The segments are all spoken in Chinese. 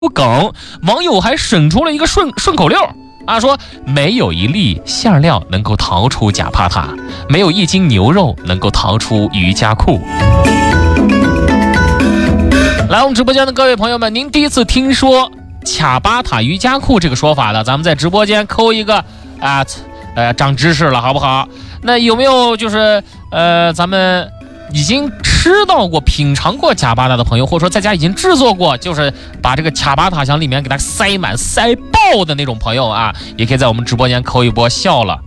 梗，网友还省出了一个顺口溜啊，说没有一粒馅料能够逃出假帕塔，没有一斤牛肉能够逃出瑜伽裤。来，我们直播间的各位朋友们，您第一次听说卡巴塔瑜伽裤这个说法的，咱们在直播间扣一个啊，长知识了，好不好？那有没有就是咱们已经吃到过、品尝过卡巴塔的朋友，或者说在家已经制作过，就是把这个卡巴塔向里面给它塞满、塞爆的那种朋友啊，也可以在我们直播间扣一波笑了。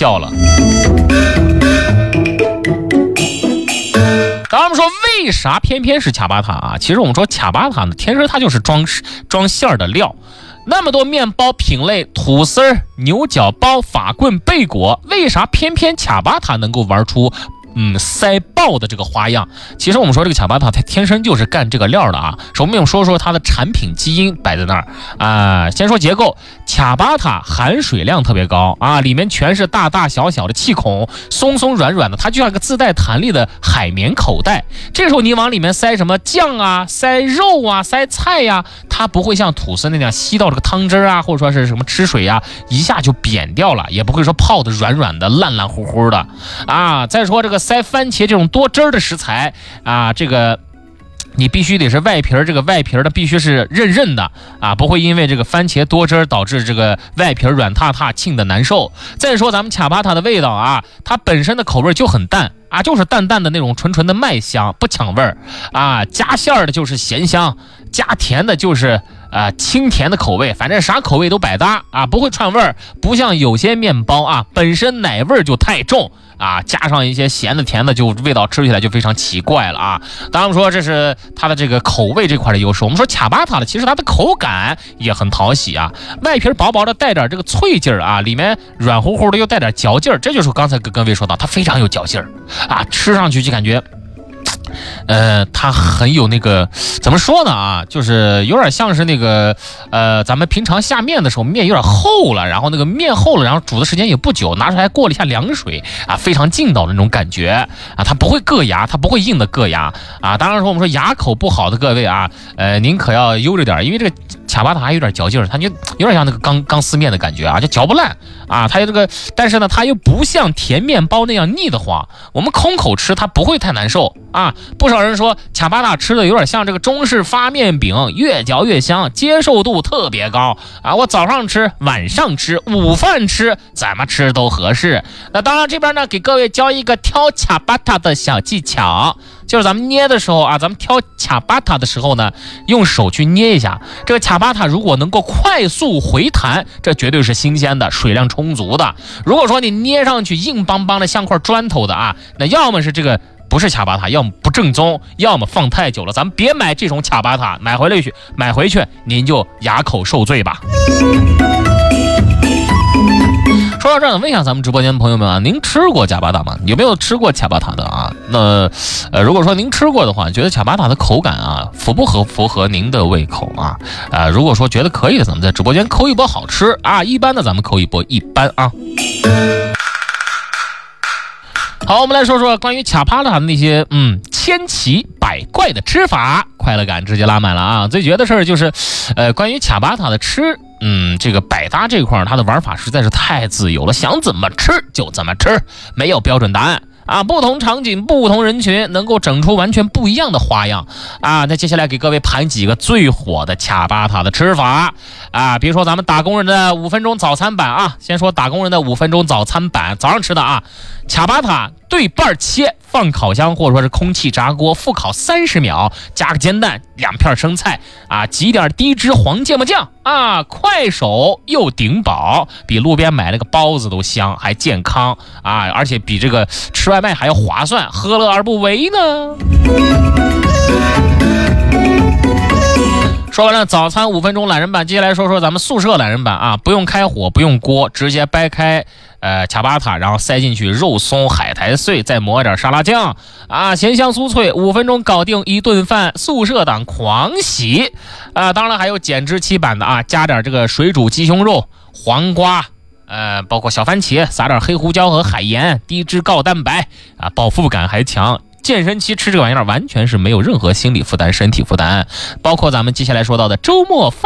当然我们说为啥偏偏是卡巴塔啊？其实我们说卡巴塔呢，天生它就是装馅的料。那么多面包品类，吐司、牛角包、法棍、贝果，为啥偏偏卡巴塔能够玩出塞爆的这个花样？其实我们说这个卡巴塔它天生就是干这个料的啊。首先我们说说它的产品基因摆在那儿啊。先说结构，卡巴塔含水量特别高啊，里面全是大大小小的气孔，松松软软的，它就像一个自带弹力的海绵口袋。这时候你往里面塞什么酱啊、塞肉啊、塞菜呀，它不会像吐司那样吸到这个汤汁啊，或者说是什么吃水呀，一下就扁掉了，也不会说泡的软软的、烂烂乎乎的啊。再说这个塞番茄这种多汁儿的食材啊，这个你必须得是外皮儿，这个外皮儿的必须是韧的啊，不会因为这个番茄多汁儿导致这个外皮儿软塌塌、沁的难受。再说咱们卡巴塔的味道啊，它本身的口味就很淡啊，就是淡淡的那种纯纯的麦香，不抢味儿啊。加馅儿的就是咸香，加甜的就是清甜的口味，反正啥口味都百搭啊，不会串味儿。不像有些面包啊，本身奶味儿就太重啊，加上一些咸的甜的，就味道吃起来就非常奇怪了啊。当然说这是它的这个口味这块的优势。我们说卡巴塔的，其实它的口感也很讨喜啊，外皮薄薄的带点这个脆劲儿啊，里面软乎乎的又带点嚼劲儿，这就是刚才跟各位说到，它非常有嚼劲儿啊，吃上去就感觉它很有那个怎么说呢啊，就是有点像是那个咱们平常下面的时候，面有点厚了，然后那个面厚了，然后煮的时间也不久，拿出来过了一下凉水啊，非常劲道的那种感觉啊，它不会硌牙，它不会硬的硌牙啊。当然说我们说牙口不好的各位啊，您可要悠着点，因为这个卡巴塔还有点嚼劲儿，它就有点像那个钢丝面的感觉啊，就嚼不烂啊。它有这个，但是呢，它又不像甜面包那样腻得慌，我们空口吃它不会太难受啊。不少人说卡巴塔吃的有点像这个中式发面饼，越嚼越香，接受度特别高啊。我早上吃、晚上吃、午饭吃，怎么吃都合适。那当然这边呢，给各位教一个挑卡巴塔的小技巧，就是咱们捏的时候啊，咱们挑卡巴塔的时候呢，用手去捏一下这个卡巴塔，如果能够快速回弹，这绝对是新鲜的，水量充足的。如果说你捏上去硬邦邦的像块砖头的啊，那要么是这个不是卡巴塔，要么不正宗，要么放太久了。咱们别买这种卡巴塔，买回去您就哑口受罪吧。说到这儿呢，问一下咱们直播间的朋友们啊，您吃过卡巴塔吗？有没有吃过卡巴塔的啊？那如果说您吃过的话，觉得卡巴塔的口感啊符不符合您的胃口啊？如果说觉得可以的，咱们在直播间扣一波好吃啊，一般的咱们扣一波一般啊。好，我们来说说关于卡巴塔的那些千奇百怪的吃法，快乐感直接拉满了啊！最绝的事儿就是，关于卡巴塔的吃，这个百搭这块，它的玩法实在是太自由了，想怎么吃就怎么吃，没有标准答案啊！不同场景、不同人群，能够整出完全不一样的花样啊！那接下来给各位盘几个最火的卡巴塔的吃法啊！比如说咱们打工人的5分钟早餐版啊，先说打工人的5分钟早餐版，早上吃的啊，卡巴塔对半切，放烤箱或者说是空气炸锅复烤30秒，加个煎蛋，2片生菜啊，挤点低脂黄芥末酱啊，快手又顶饱，比路边买那个包子都香，还健康啊，而且比这个吃外卖还要划算，何乐而不为呢？说完了早餐5分钟懒人版，接下来说说咱们宿舍懒人版啊，不用开火，不用锅，直接掰开卡巴塔，然后塞进去肉松、海苔碎，再抹点沙拉酱啊，咸香酥脆，5分钟搞定一顿饭，宿舍党狂喜啊！当然还有减脂期版的啊，加点这个水煮鸡胸肉、黄瓜。包括小番茄，撒点黑胡椒和海盐，低脂高蛋白啊，饱腹感还强。 健身期吃这个玩意儿完全是没有任何心理负担、身体负担，包括咱们接下来说到的周末